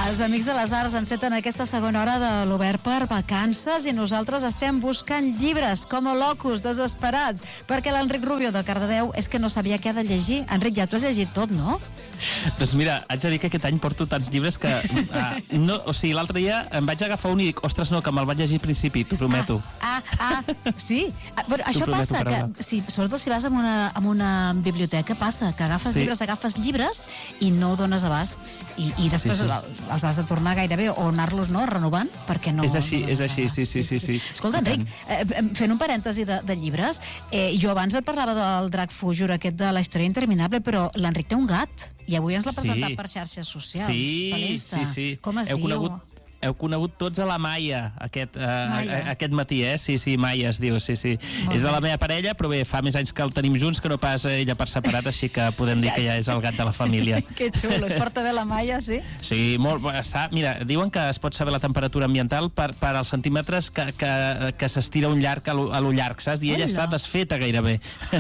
Els Amics de les Arts enceten aquesta segona hora de l'Obert per Vacances i nosaltres estem buscant llibres com a locos, desesperats, perquè l'Enric Rubio de Cardedeu és que no sabia què ha de llegir. Enric, ja t'ho has llegit tot, no? Doncs mira, haig de dir que aquest any porto tants llibres que... no, o sigui, l'altre dia em vaig agafar un i dic, ostres, no, que me'l vaig llegir al principi, t'ho prometo. Sí? Bueno, això passa, que sobretot si vas a una biblioteca, passa que agafes llibres i no dones abast i després els has de tornar gairebé o anar-los renovant perquè no... És així, sí. Escolta, Enric, fent un parèntesi de llibres, jo abans et parlava del Drac Fújor, aquest de la història interminable, però l'Enric té un gat i avui ens l'ha presentat per xarxes socials, per l'Insta. Sí. Com es diu? Heu conegut tots a la Maia aquest matí, eh? Sí, Maia es diu, sí. És de la meva parella, però bé, fa més anys que el tenim junts que no pas ella per separat, així que podem dir que ja és el gat de la família. Que xulo, es porta bé la Maia, sí? Sí, molt, està, mira, diuen que es pot saber la temperatura ambiental per als centímetres que s'estira un llarg a lo llarg, saps? I ella està desfeta gairebé.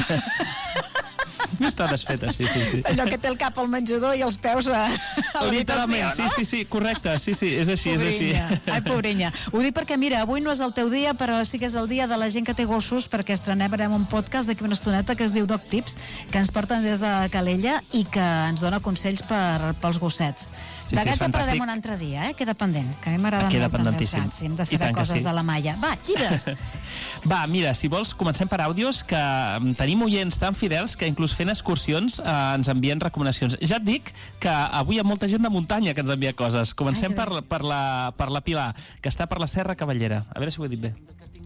No està desfeta, sí. Allò que té el cap al menjador i els peus a l'habitació, no? Sí, correcte, sí, és així. Ai, pobrenya. Ho dic perquè, mira, avui no és el teu dia, però sí que és el dia de la gent que té gossos, perquè estrenem un podcast d'aquí una estoneta que es diu Dog Tips, que ens porten des de Calella i que ens dona consells pels gossets. De gats en parlarem un altre dia, queda pendent, que a mi m'agraden molt també els gats i hem de saber coses de la Maia. Va, llibres! Va, mira, si vols, comencem per àudios, que tenim oients tan fidels que inclús fent excursions ens envien recomanacions. Ja et dic que avui hi ha molta gent de muntanya que ens envia coses. Comencem per la Pilar, que està per la Serra Cavallera. A veure si ho he dit bé.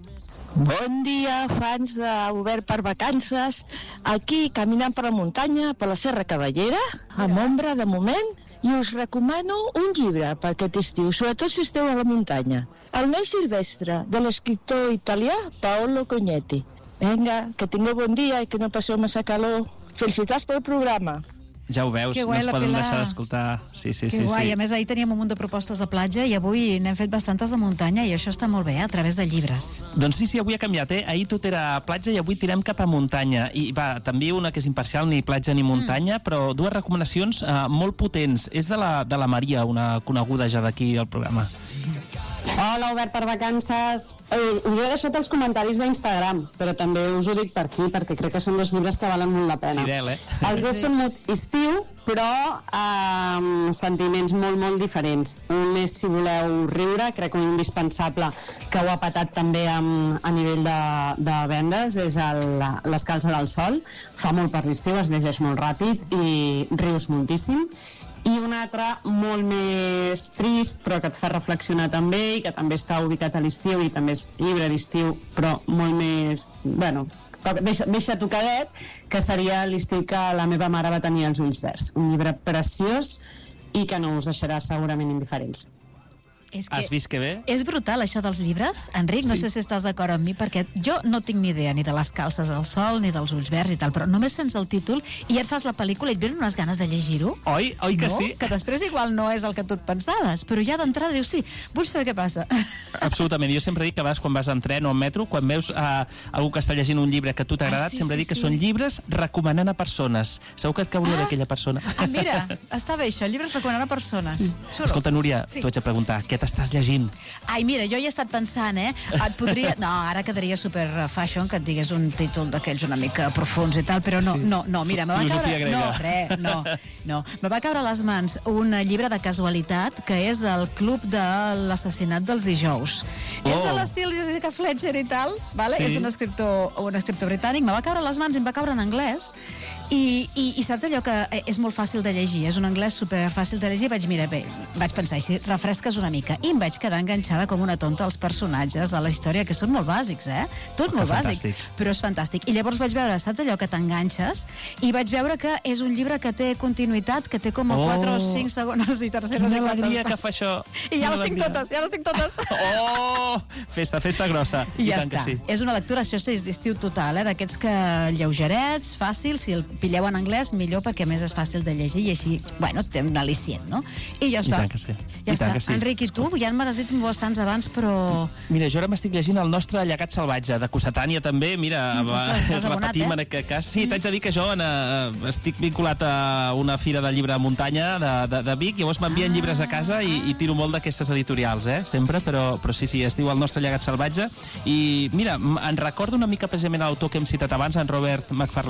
Bon dia, fans d'Obert per Vacances. Aquí, caminant per la muntanya, per la Serra Cavallera, amb ombra de moment, i us recomano un llibre per aquest estiu, sobretot si esteu a la muntanya. El noi silvestre, de l'escriptor italià Paolo Cognetti. Vinga, que tingueu bon dia i que no passeu massa calor. Felicitats pel programa. Ja ho veus, no es poden deixar d'escoltar. Sí. Que guai, a més ahir teníem un munt de propostes de platja i avui n'hem fet bastantes de muntanya i això està molt bé, a través de llibres. Doncs sí, avui ha canviat, Ahir tot era platja i avui tirem cap a muntanya. I va, també una que és imparcial, ni platja ni muntanya, però dues recomanacions molt potents. És de la Maria, una coneguda ja d'aquí al programa. Hola, Obert per Vacances. Us he deixat els comentaris d'Instagram, però també us ho dic per aquí, perquè crec que són dos llibres que valen molt la pena. Fidel, Els dos són molt estiu, però amb sentiments molt diferents. Un és, si voleu riure, crec que un indispensable que ho ha patat també a nivell de vendes, és l'Escalça del Sol. Fa molt per l'estiu, es llegeix molt ràpid i rius moltíssim. I un altre molt més trist, però que et fa reflexionar també, i que també està ubicat a l'estiu i també és llibre d'estiu, però molt més... Bueno, deixa tocadet, que seria l'estiu que la meva mare va tenir els ulls verds. Un llibre preciós i que no us deixarà segurament indiferents. Has vist que bé? És brutal això dels llibres, Enric, no sé si estàs d'acord amb mi, perquè jo no tinc ni idea ni de les calces al sol ni dels ulls verds i tal, però només sents el títol i ja et fas la pel·lícula i et venen unes ganes de llegir-ho. Oi que sí? Que després igual no és el que tu et pensaves, però ja d'entrada dius, sí, vull saber què passa. Absolutament, jo sempre dic que quan vas en tren o en metro, quan veus algú que està llegint un llibre que a tu t'ha agradat, sempre dic que són llibres recomanant a persones. Segur que et cauria d'aquella persona. Mira, està bé això, llibres recomanant a persones. Escolta, Núria, t'ho haig de preguntar, què t'estàs llegint? Ai, mira, jo hi he estat pensant, et podria... No, ara quedaria super fashion que et digués un títol d'aquells una mica profuns i tal, però no, mira, me va caure... No, me va caure a les mans un llibre de casualitat que és el Club de l'Assassinat dels Dijous. És de l'estil Jessica Fletcher i tal, vale? És un escriptor britànic, me va caure a les mans i em va caure en anglès i saps allò que és molt fàcil de llegir, és un anglès super fàcil de llegir, vaig pensar així, refresques una mica, i em vaig quedar enganxada com una tonta als personatges, a la història, que són molt bàsics, tot molt bàsic, però és fantàstic. I llavors vaig veure, saps allò que t'enganxes, i vaig veure que és un llibre que té continuïtat, que té com a 4 o 5 segones i terceres i quartes. Quina alegria que fa això. I ja les tinc totes. Oh, festa grossa. I ja està. És una lectura, això és d'estiu total, d'aquests que lleugerets, fàcils, si el pilleu en anglès, millor, perquè més és fàcil de llegir i així, bueno, té un al·licient, no? I ja està. I tant que sí. Ja està. Enric, i tu? Ja me n'has dit bastants abans, però... Mira, jo ara m'estic llegint el nostre Llegat salvatge, de Cossetània també, mira, repetim en aquest cas. Sí, t'haig de dir que jo estic vinculat a una fira de llibre de muntanya de Vic, llavors m'envien llibres a casa i tiro molt d'aquestes editorials, sempre, però sí, es diu el nostre Llegat salvatge. I mira, en recordo una mica precisament l'autor que hem citat abans, en Robert McFarlane,